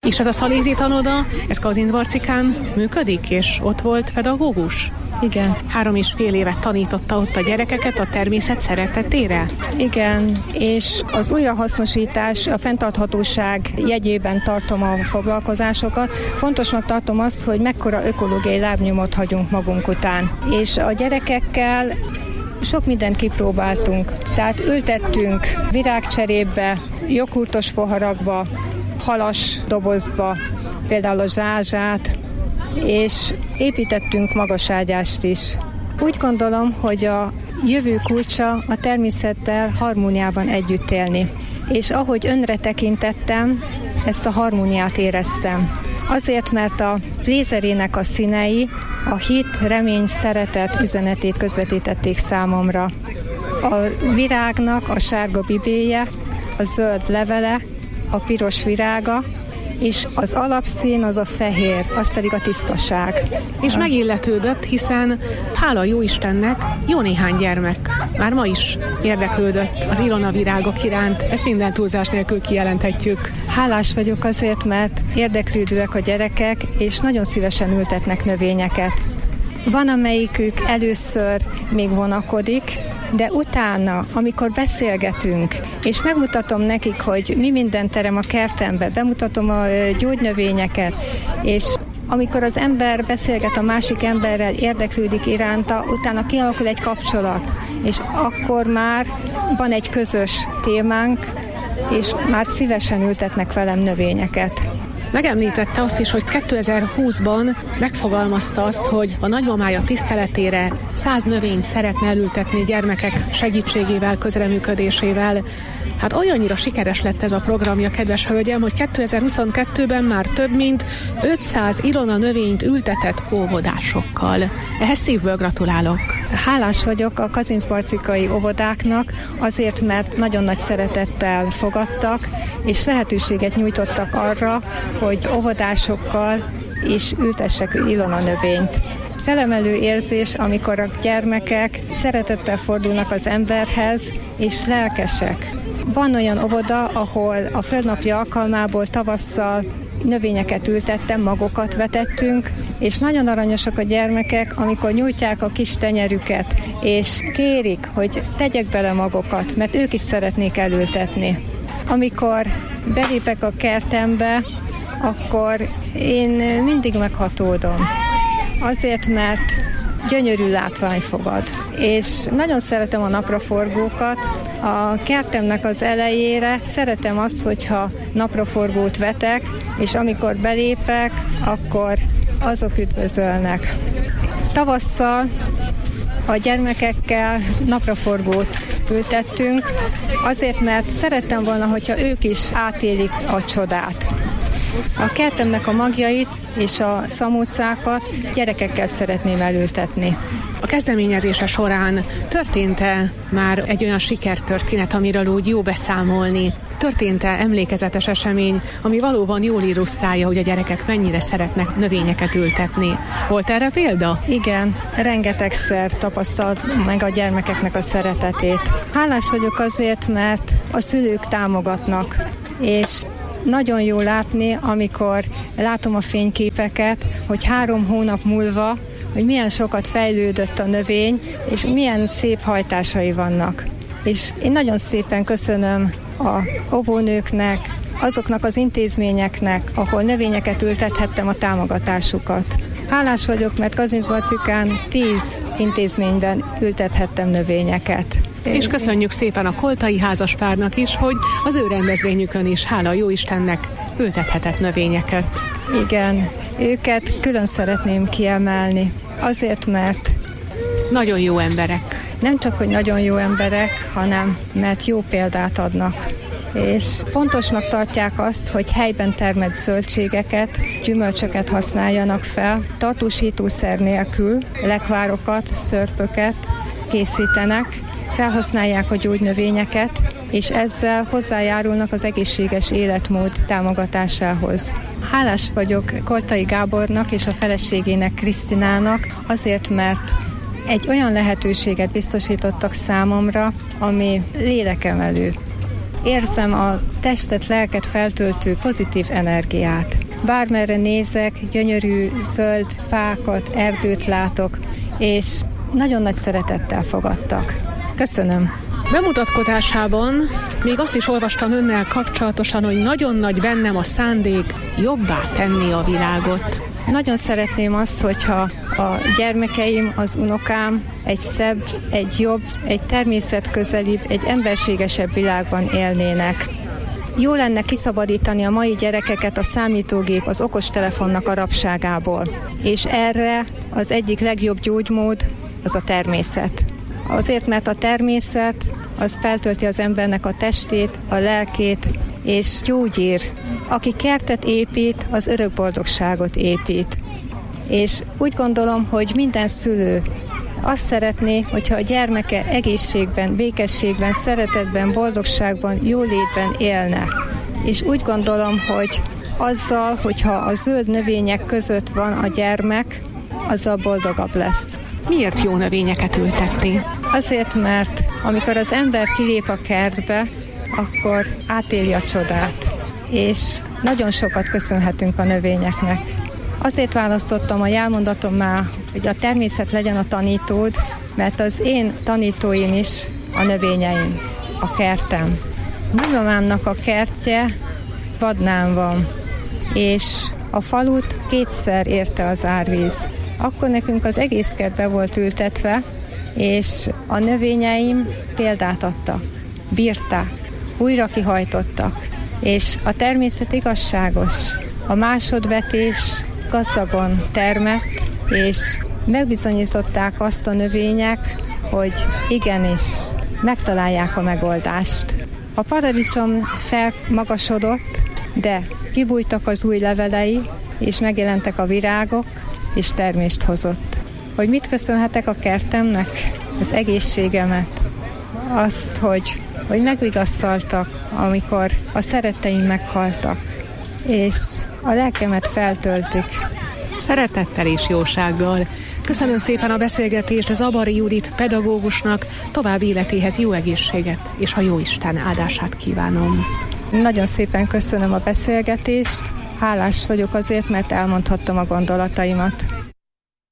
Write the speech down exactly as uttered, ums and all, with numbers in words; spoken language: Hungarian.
És ez a szalézi tanoda, ez Kazincbarcikán működik, és ott volt pedagógus? Igen. Három és fél évet tanította ott a gyerekeket a természet szeretetére? Igen, és az újrahasznosítás, a fenntarthatóság jegyében tartom a foglalkozásokat. Fontosnak tartom azt, hogy mekkora ökológiai lábnyomot hagyunk magunk után. És a gyerekekkel sok mindent kipróbáltunk. Tehát ültettünk virágcserébe, joghurtos poharakba, halas dobozba, például a zsázsát, és építettünk magaságyást is. Úgy gondolom, hogy a jövő kulcsa a természettel harmóniában együtt élni. És ahogy önre tekintettem, ezt a harmóniát éreztem. Azért, mert a lézerének a színei a hit, remény, szeretet üzenetét közvetítették számomra. A virágnak a sárga bibéje, a zöld levele, a piros virága, és az alapszín az a fehér, az pedig a tisztaság. És megilletődött, hiszen hála jó Istennek jó néhány gyermek már ma is érdeklődött az ilonavirágok iránt. Ezt minden túlzás nélkül kijelenthetjük. Hálás vagyok azért, mert érdeklődőek a gyerekek, és nagyon szívesen ültetnek növényeket. Van, amelyikük először még vonakodik, de utána, amikor beszélgetünk, és megmutatom nekik, hogy mi minden terem a kertembe, bemutatom a gyógynövényeket, és amikor az ember beszélget a másik emberrel, érdeklődik iránta, utána kialakul egy kapcsolat, és akkor már van egy közös témánk, és már szívesen ültetnek velem növényeket. Megemlítette azt is, hogy kétezer-húszban megfogalmazta azt, hogy a nagymamája tiszteletére száz növényt szeretne elültetni gyermekek segítségével, közreműködésével. Hát olyannyira sikeres lett ez a programja, kedves hölgyem, hogy kétezer-huszonkettőben már több mint ötszáz ilona növényt ültetett óvodásokkal. Ehhez szívből gratulálok. Hálás vagyok a kazincbarcikai óvodáknak azért, mert nagyon nagy szeretettel fogadtak, és lehetőséget nyújtottak arra, hogy óvodásokkal is ültessek ilona növényt. Felemelő érzés, amikor a gyermekek szeretettel fordulnak az emberhez, és lelkesek. Van olyan óvoda, ahol a földnapi alkalmából tavasszal növényeket ültettem, magokat vetettünk, és nagyon aranyosak a gyermekek, amikor nyújtják a kis tenyerüket, és kérik, hogy tegyek bele magokat, mert ők is szeretnék elültetni. Amikor belépek a kertembe, akkor én mindig meghatódom. Azért, mert gyönyörű látvány fogad. És nagyon szeretem a napraforgókat. A kertemnek az elejére szeretem azt, hogyha napraforgót vetek, és amikor belépek, akkor azok üdvözölnek. Tavasszal a gyermekekkel napraforgót ültettünk, azért, mert szerettem volna, hogyha ők is átélik a csodát. A kertemnek a magjait és a szamócákat gyerekekkel szeretném elültetni. A kezdeményezése során történt-e már egy olyan sikertörténet, amiről úgy jó beszámolni? Történt-e emlékezetes esemény, ami valóban jól illusztrálja, hogy a gyerekek mennyire szeretnek növényeket ültetni? Volt erre példa? Igen, rengetegszer tapasztalt meg a gyermekeknek a szeretetét. Hálás vagyok azért, mert a szülők támogatnak, és nagyon jó látni, amikor látom a fényképeket, hogy három hónap múlva, hogy milyen sokat fejlődött a növény, és milyen szép hajtásai vannak. És én nagyon szépen köszönöm a óvónőknek, azoknak az intézményeknek, ahol növényeket ültethettem, a támogatásukat. Hálás vagyok, mert Kazincbarcikán tíz intézményben ültethettem növényeket. És köszönjük szépen a koltai házaspárnak is, hogy az ő rendezvényükön is, hála jó Istennek, ültethetett növényeket. Igen, őket külön szeretném kiemelni, azért, mert nagyon jó emberek. Nem csak, hogy nagyon jó emberek, hanem mert jó példát adnak. És fontosnak tartják azt, hogy helyben termett zöldségeket, gyümölcsöket használjanak fel, tartósítószer nélkül, lekvárokat, szörpöket készítenek, felhasználják a gyógynövényeket, és ezzel hozzájárulnak az egészséges életmód támogatásához. Hálás vagyok Koltai Gábornak és a feleségének, Krisztinának azért, mert egy olyan lehetőséget biztosítottak számomra, ami lélekemelő. érzem a testet, lelket feltöltő pozitív energiát. Bármerre nézek, gyönyörű zöld fákat, erdőt látok, és nagyon nagy szeretettel fogadtak. Köszönöm. Bemutatkozásában még azt is olvastam önnel kapcsolatosan, hogy nagyon nagy bennem a szándék jobbá tenni a világot. Nagyon szeretném azt, hogyha a gyermekeim, az unokám egy szebb, egy jobb, egy természetközelibb, egy emberségesebb világban élnének. Jó lenne kiszabadítani a mai gyerekeket a számítógép, az okostelefonnak a rabságából. És erre az egyik legjobb gyógymód az a természet. Azért, mert a természet az feltölti az embernek a testét, a lelkét, és gyógyír. Aki kertet épít, az örök boldogságot épít. És úgy gondolom, hogy minden szülő azt szeretné, hogyha a gyermeke egészségben, békességben, szeretetben, boldogságban, jólétben élne. És úgy gondolom, hogy azzal, hogyha a zöld növények között van a gyermek, azzal boldogabb lesz. Miért jó növényeket ültetni? Azért, mert amikor az ember kilép a kertbe, akkor átéli a csodát. És nagyon sokat köszönhetünk a növényeknek. Azért választottam a jelmondatommá, hogy a természet legyen a tanítód, mert az én tanítóim is a növényeim, a kertem. Nagymamámnak a kertje Vadnán van, és a falut kétszer érte az árvíz. Akkor nekünk az egész kert be volt ültetve, és a növényeim példát adtak, bírták, újra kihajtottak, és a természet igazságos. A másodvetés gazdagon termett, és megbizonyították azt a növények, hogy igenis, megtalálják a megoldást. A paradicsom felmagasodott, de kibújtak az új levelei, és megjelentek a virágok, és termést hozott. Hogy mit köszönhetek a kertemnek? Az egészségemet. Azt, hogy, hogy megvigasztaltak, amikor a szeretteim meghaltak, és a lelkemet feltöltik. Szeretettel és jósággal. Köszönöm szépen a beszélgetést Zabari Judit pedagógusnak, további életéhez jó egészséget, és a Jóisten áldását kívánom. Nagyon szépen köszönöm a beszélgetést, hálás vagyok azért, mert elmondhattam a gondolataimat.